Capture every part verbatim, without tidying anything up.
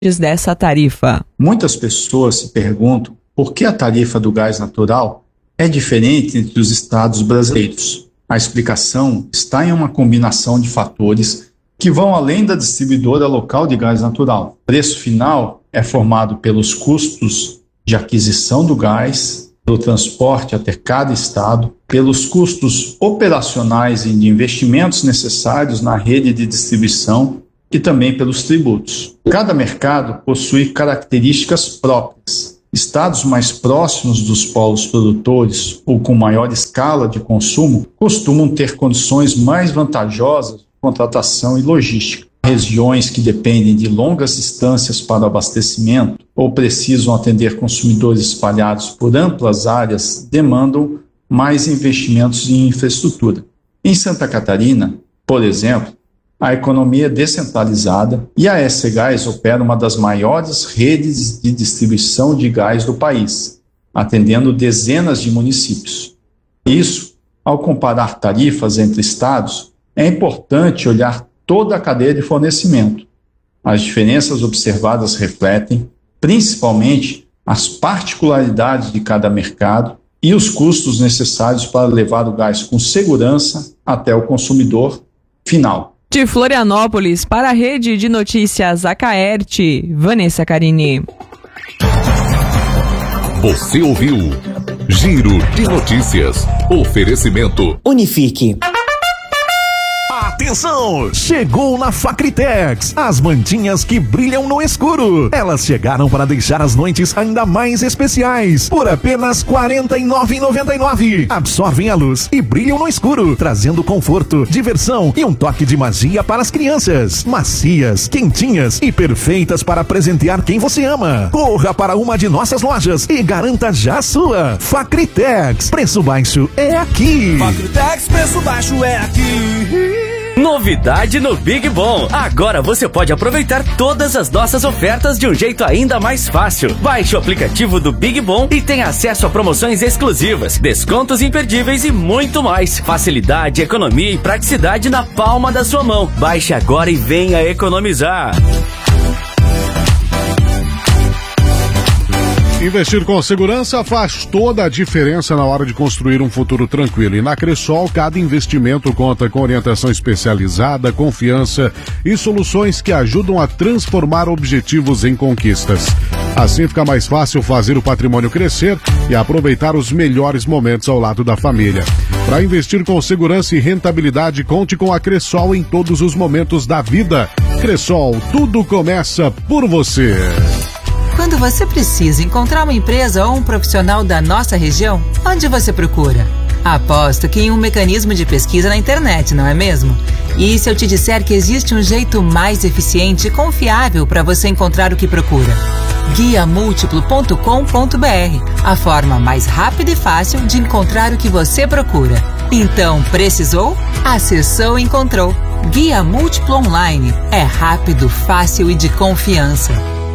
dessa tarifa. Muitas pessoas se perguntam por que a tarifa do gás natural é diferente entre os estados brasileiros. A explicação está em uma combinação de fatores que vão além da distribuidora local de gás natural. O preço final é formado pelos custos de aquisição do gás, pelo transporte até cada estado, pelos custos operacionais e de investimentos necessários na rede de distribuição e também pelos tributos. Cada mercado possui características próprias. Estados mais próximos dos polos produtores ou com maior escala de consumo costumam ter condições mais vantajosas de contratação e logística. Regiões que dependem de longas distâncias para o abastecimento ou precisam atender consumidores espalhados por amplas áreas demandam mais investimentos em infraestrutura. Em Santa Catarina, por exemplo, a economia é descentralizada e a S Gás opera uma das maiores redes de distribuição de gás do país, atendendo dezenas de municípios. Isso, ao comparar tarifas entre estados, é importante olhar toda a cadeia de fornecimento. As diferenças observadas refletem, principalmente, as particularidades de cada mercado e os custos necessários para levar o gás com segurança até o consumidor final. De Florianópolis, para a Rede de Notícias Acaerte, Vanessa Carini. Você ouviu Giro de Notícias. Oferecimento Unifique. Atenção! Chegou na Facritex, as mantinhas que brilham no escuro. Elas chegaram para deixar as noites ainda mais especiais, por apenas quarenta e nove reais e noventa e nove centavos. Absorvem a luz e brilham no escuro, trazendo conforto, diversão e um toque de magia para as crianças. Macias, quentinhas e perfeitas para presentear quem você ama. Corra para uma de nossas lojas e garanta já a sua. Facritex, preço baixo é aqui. Facritex, preço baixo é aqui. Novidade no Big Bom. Agora você pode aproveitar todas as nossas ofertas de um jeito ainda mais fácil. Baixe o aplicativo do Big Bom e tenha acesso a promoções exclusivas, descontos imperdíveis e muito mais. Facilidade, economia e praticidade na palma da sua mão. Baixe agora e venha economizar. Investir com segurança faz toda a diferença na hora de construir um futuro tranquilo. E na Cressol, cada investimento conta com orientação especializada, confiança e soluções que ajudam a transformar objetivos em conquistas. Assim fica mais fácil fazer o patrimônio crescer e aproveitar os melhores momentos ao lado da família. Para investir com segurança e rentabilidade, conte com a Cressol em todos os momentos da vida. Cressol, tudo começa por você. Quando você precisa encontrar uma empresa ou um profissional da nossa região, onde você procura? Aposto que em um mecanismo de pesquisa na internet, não é mesmo? E se eu te disser que existe um jeito mais eficiente e confiável para você encontrar o que procura? guia múltiplo ponto com ponto br, a forma mais rápida e fácil de encontrar o que você procura. Então, precisou? Acessou e encontrou. Guia Múltiplo Online. É rápido, fácil e de confiança.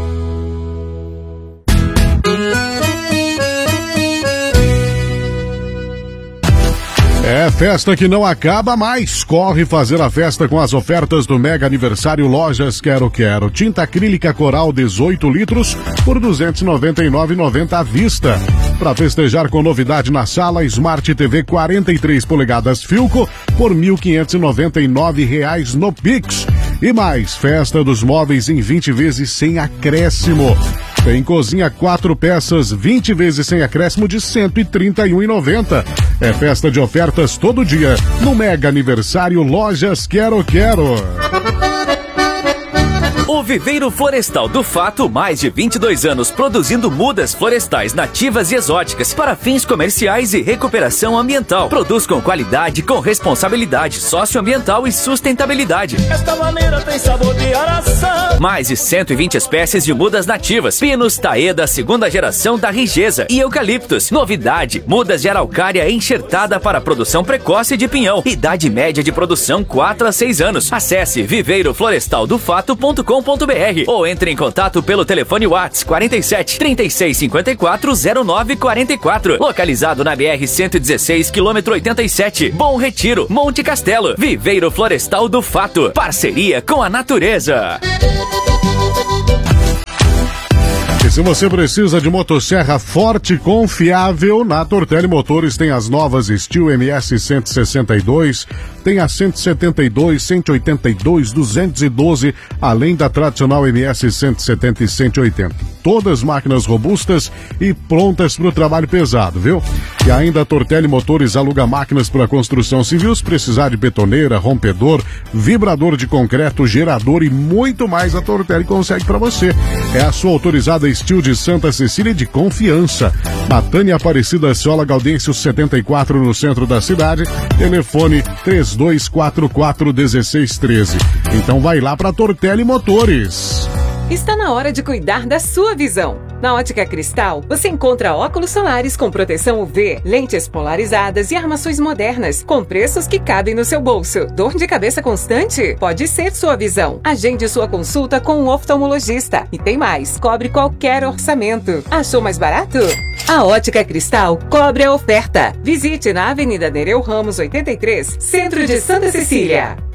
É festa que não acaba mais. Corre fazer a festa com as ofertas do Mega Aniversário Lojas Quero Quero. Tinta acrílica Coral dezoito litros por duzentos e noventa e nove reais e noventa centavos à vista. Para festejar com novidade na sala, Smart T V quarenta e três polegadas Philco por mil quinhentos e noventa e nove reais no Pix. E mais, festa dos móveis em vinte vezes sem acréscimo. Tem cozinha quatro peças, vinte vezes sem acréscimo de cento e trinta e um reais e noventa centavos. É festa de ofertas todo dia no Mega Aniversário Lojas Quero Quero. O Viveiro Florestal do Fato, mais de vinte e dois anos produzindo mudas florestais nativas e exóticas para fins comerciais e recuperação ambiental. Produz com qualidade, com responsabilidade socioambiental e sustentabilidade. Esta maneira tem sabor de araçá. Mais de cento e vinte espécies de mudas nativas, pinos, taeda, segunda geração da Rigesa e eucaliptos. Novidade, mudas de araucária enxertada para produção precoce de pinhão. Idade média de produção quatro a seis anos. Acesse viveiro florestal do fato ponto com ponto br ou entre em contato pelo telefone WhatsApp quarenta e sete, trinta e seis, cinquenta e quatro, zero nove quarenta e quatro. Localizado na B R cento e dezesseis, quilômetro oitenta e sete, Bom Retiro, Monte Castelo. Viveiro Florestal do Fato. Parceria com a natureza. Se você precisa de motosserra forte e confiável, na Tortelli Motores tem as novas Steel M S cento e sessenta e dois, tem a cento e setenta e dois, cento e oitenta e dois, duzentos e doze, além da tradicional M S cento e setenta e cento e oitenta. Todas máquinas robustas e prontas para o trabalho pesado, viu? E ainda a Tortelli Motores aluga máquinas para construção civil, se precisar de betoneira, rompedor, vibrador de concreto, gerador e muito mais, a Tortelli consegue para você. É a sua autorizada Steel de Santa Cecília de confiança. Na Tânia Aparecida Ciola Gaudêncio setenta e quatro, no centro da cidade. Telefone três dois quatro quatro, um seis um três. Então vai lá para Tortelli Motores. Está na hora de cuidar da sua visão. Na Ótica Cristal, você encontra óculos solares com proteção U V, lentes polarizadas e armações modernas, com preços que cabem no seu bolso. Dor de cabeça constante? Pode ser sua visão. Agende sua consulta com um oftalmologista. E tem mais, cobre qualquer orçamento. Achou mais barato? A Ótica Cristal cobre a oferta. Visite na Avenida Nereu Ramos oitenta e três, Centro de Santa Cecília.